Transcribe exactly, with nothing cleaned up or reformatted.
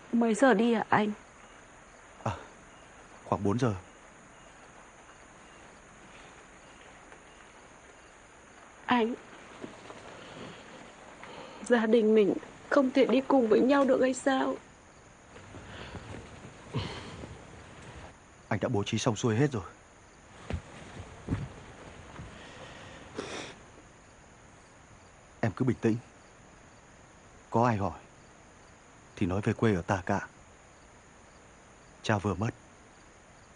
Mấy giờ đi hả anh? À, khoảng bốn giờ. Anh, gia đình mình không thể đi cùng với nhau được hay sao? Anh đã bố trí xong xuôi hết rồi. Em cứ bình tĩnh. Có ai hỏi thì nói về quê ở Tà Cạ. Cha vừa mất,